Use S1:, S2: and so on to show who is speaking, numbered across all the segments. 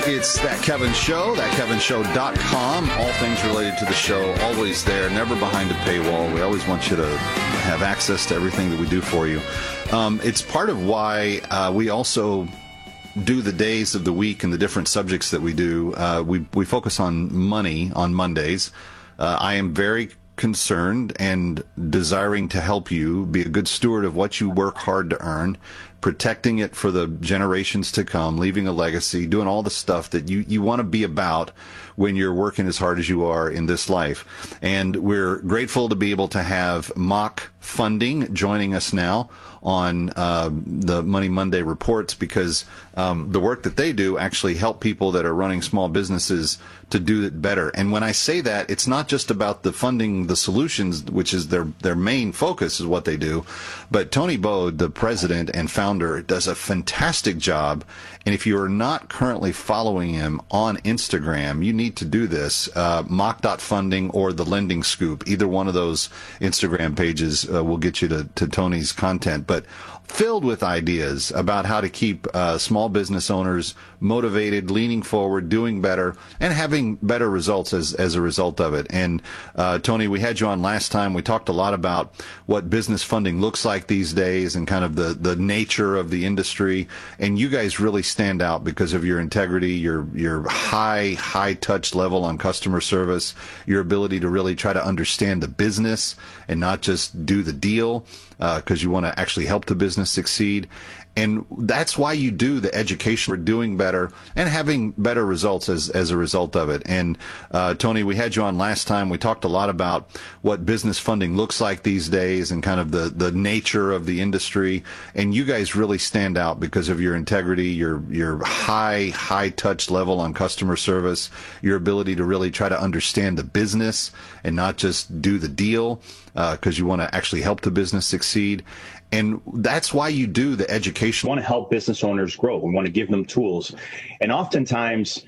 S1: It's That Kevin Show, thatkevinshow.com. All things related to the show, always there, never behind a paywall. We always want you to have access to everything that we do for you. It's part of why we also do the days of the week and the different subjects that we do. We focus on money on Mondays. I am very concerned and desiring to help you be a good steward of what you work hard to earn, protecting it for the generations to come, leaving a legacy, doing all the stuff that you want to be about when you're working as hard as you are in this life. And we're grateful to be able to have Mock Funding joining us now on the Money Monday reports, because the work that they do actually help people that are running small businesses to do it better. And when I say that, it's not just about the funding, the solutions, which is their main focus is what they do, but Tony Bode, the president and founder, does a fantastic job. And if you are not currently following him on Instagram, you need to do this. Mock.funding or The Lending Scoop, either one of those Instagram pages will get you to Tony's content, but filled with ideas about how to keep small business owners motivated, leaning forward, doing better, and having better results as a result of it. And Tony, we had you on last time. We talked a lot about what business funding looks like these days and kind of the nature of the industry. And you guys really stand out because of your integrity, your high touch level on customer service, your ability to really try to understand the business and not just do the deal, because you want to actually help the business succeed. And that's why you do the education for doing better and having better results as a result of it. And Tony, we had you on last time. We talked a lot about what business funding looks like these days and kind of the nature of the industry. And you guys really stand out because of your integrity, your high touch level on customer service, your ability to really try to understand the business and not just do the deal, because you want to actually help the business succeed. And that's why you do the education.
S2: We want to help business owners grow. We want to give them tools. And oftentimes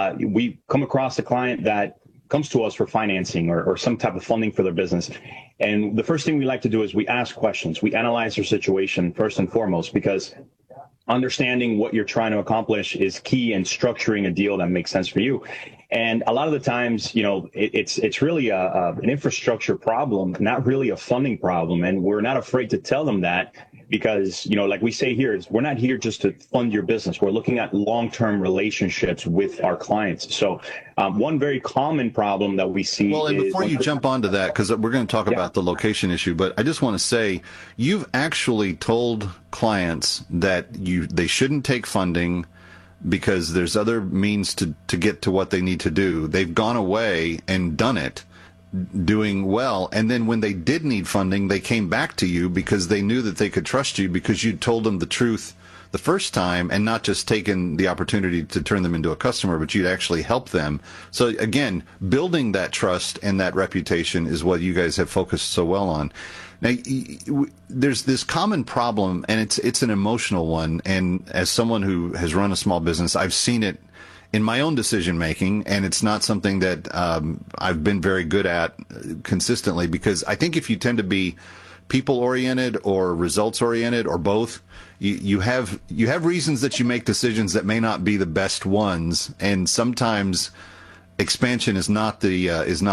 S2: we come across a client that comes to us for financing or some type of funding for their business. And the first thing we like to do is we ask questions. We analyze their situation first and foremost, because understanding what you're trying to accomplish is key in structuring a deal that makes sense for you. And a lot of the times, it's really an infrastructure problem, not really a funding problem. And we're not afraid to tell them that because, like we say here, we're not here just to fund your business. We're looking at long-term relationships with our clients. So one very common problem that we see
S1: and before you jump onto that, because we're going to talk about the location issue, but I just want to say you've actually told clients that they shouldn't take funding because there's other means to get to what they need to do. They've gone away and done it, doing well. And then when they did need funding, they came back to you because they knew that they could trust you because you told them the truth the first time and not just taken the opportunity to turn them into a customer, but you'd actually help them. So again, building that trust and that reputation is what you guys have focused so well on. Now, there's this common problem, and it's an emotional one. And as someone who has run a small business, I've seen it in my own decision making, and it's not something that I've been very good at consistently, because I think if you tend to be people oriented or results oriented or both, you have reasons that you make decisions that may not be the best ones, and sometimes expansion is not the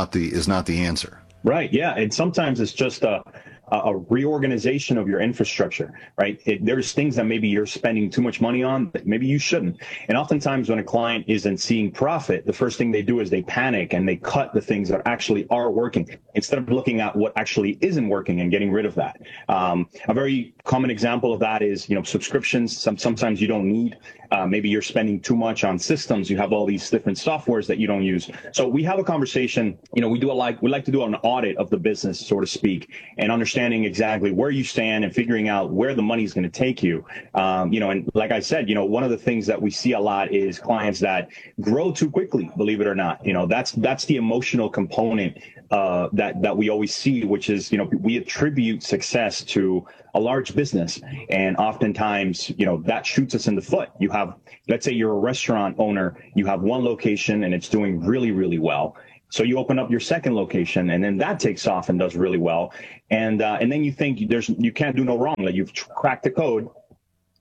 S1: answer.
S2: Right. Yeah. And sometimes it's just a reorganization of your infrastructure, right? There's things that maybe you're spending too much money on that maybe you shouldn't. And oftentimes when a client isn't seeing profit, the first thing they do is they panic and they cut the things that actually are working instead of looking at what actually isn't working and getting rid of that. A very common example of that is, subscriptions. Sometimes you don't need. Maybe you're spending too much on systems. You have all these different softwares that you don't use. So we have a conversation. We like to do an audit of the business, so to speak, and understanding exactly where you stand and figuring out where the money is going to take you. And like I said, one of the things that we see a lot is clients that grow too quickly, believe it or not. That's the emotional component that we always see, which is, we attribute success to a large business. And oftentimes, that shoots us in the foot. You have, let's say you're a restaurant owner, you have one location and it's doing really, really well. So you open up your second location and then that takes off and does really well. And then you think you can't do no wrong, that you've cracked the code.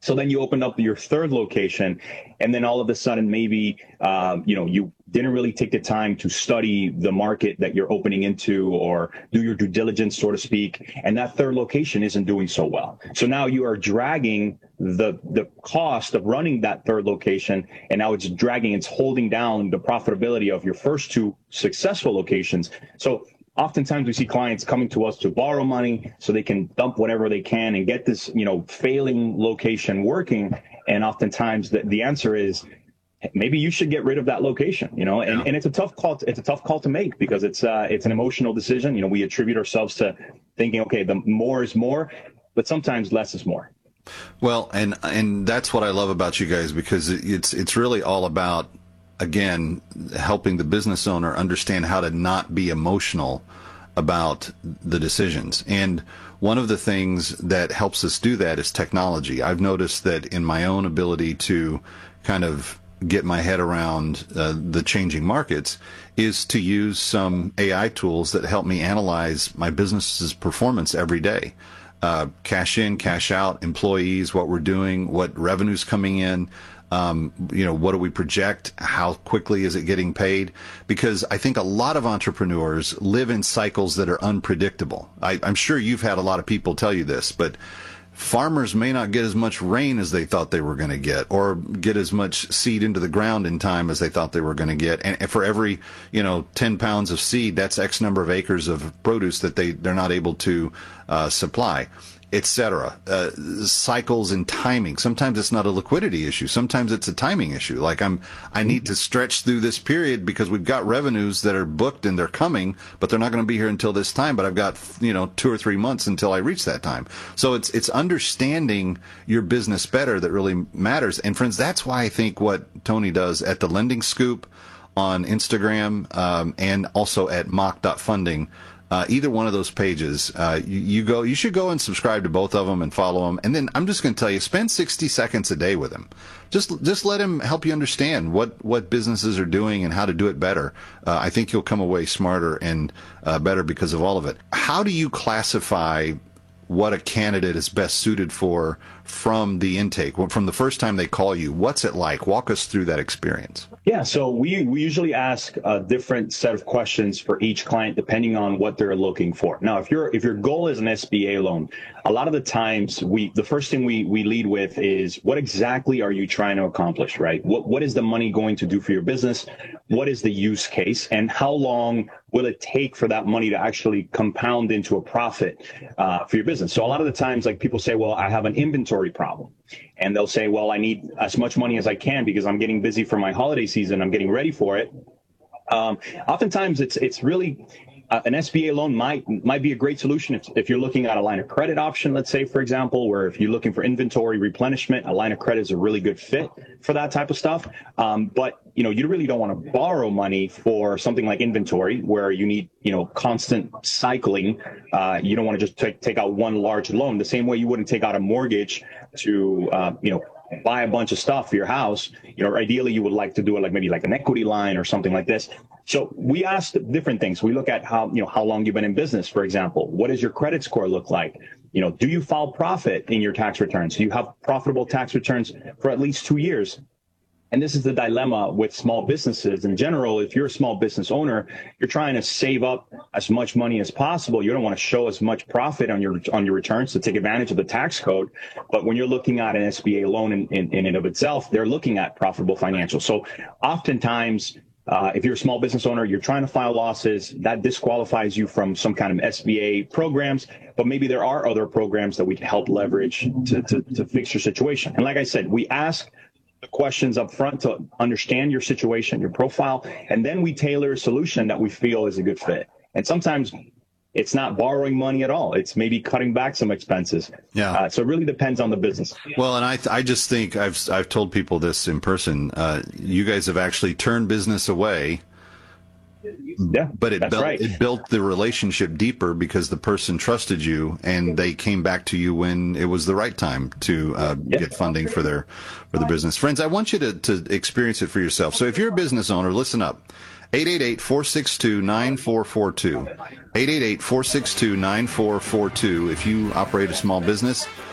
S2: So then you open up your third location, and then all of a sudden, maybe you didn't really take the time to study the market that you're opening into, or do your due diligence, so to speak. And that third location isn't doing so well. So now you are dragging the cost of running that third location, and now it's holding down the profitability of your first two successful locations. So oftentimes we see clients coming to us to borrow money so they can dump whatever they can and get this, failing location working. And oftentimes the answer is, maybe you should get rid of that location, and it's a tough call. It's a tough call to make, because it's an emotional decision. We attribute ourselves to thinking, okay, the more is more, but sometimes less is more.
S1: Well, and that's what I love about you guys, because it's really all about, again, helping the business owner understand how to not be emotional about the decisions. And one of the things that helps us do that is technology. I've noticed that in my own ability to kind of get my head around the changing markets is to use some AI tools that help me analyze my business's performance every day. Cash in, cash out, employees, what we're doing, what revenue's coming in, what do we project? How quickly is it getting paid? Because I think a lot of entrepreneurs live in cycles that are unpredictable. I'm sure you've had a lot of people tell you this, but farmers may not get as much rain as they thought they were going to get, or get as much seed into the ground in time as they thought they were going to get. And for every, 10 pounds of seed, that's X number of acres of produce that they're not able to supply, etc. Cycles and timing. Sometimes it's not a liquidity issue. Sometimes it's a timing issue. Like I need to stretch through this period because we've got revenues that are booked and they're coming, but they're not going to be here until this time. But I've got 2 or 3 months until I reach that time. So it's understanding your business better that really matters. And friends, that's why I think what Tony does at the Lending Scoop on Instagram, and also at mock.funding. Either one of those pages, you should go and subscribe to both of them and follow them. And then I'm just going to tell you, spend 60 seconds a day with him. Just let him help you understand what businesses are doing and how to do it better. I think you'll come away smarter and better because of all of it. How do you classify what a candidate is best suited for from the intake, from the first time they call you? What's it like? Walk us through that experience.
S2: Yeah, so we usually ask a different set of questions for each client depending on what they're looking for. Now, if your goal is an SBA loan, a lot of the times the first thing we lead with is, what exactly are you trying to accomplish, right? What is the money going to do for your business? What is the use case? And how long will it take for that money to actually compound into a profit for your business? So a lot of the times, like, people say, well, I have an inventory problem. And they'll say, well, I need as much money as I can because I'm getting busy for my holiday season. I'm getting ready for it. Oftentimes it's really an SBA loan might be a great solution if you're looking at a line of credit option, let's say, for example, where if you're looking for inventory replenishment, a line of credit is a really good fit for that type of stuff. But you really don't want to borrow money for something like inventory, where you need constant cycling. You don't want to just take out one large loan the same way you wouldn't take out a mortgage to buy a bunch of stuff for your house. Ideally you would like to do it maybe like an equity line or something like this. So we ask different things. We look at how long you've been in business, for example. What does your credit score look like? Do you file profit in your tax returns? Do you have profitable tax returns for at least 2 years? And this is the dilemma with small businesses in general. If you're a small business owner, you're trying to save up as much money as possible. You don't want to show as much profit on your returns to take advantage of the tax code. But when you're looking at an SBA loan in and of itself, they're looking at profitable financials. So oftentimes, if you're a small business owner, you're trying to file losses, that disqualifies you from some kind of SBA programs. But maybe there are other programs that we can help leverage to fix your situation. And like I said, we ask the questions up front to understand your situation, your profile, and then we tailor a solution that we feel is a good fit. And sometimes it's not borrowing money at all. It's maybe cutting back some expenses.
S1: Yeah.
S2: So it really depends on the business.
S1: Well, and I just think I've told people this in person. You guys have actually turned business away.
S2: Yeah,
S1: but it built the relationship deeper because the person trusted you and they came back to you when it was the right time to get funding for the business. Friends, I want you to experience it for yourself. So if you're a business owner, listen up. 888-462-9442. 888-462-9442. If you operate a small business,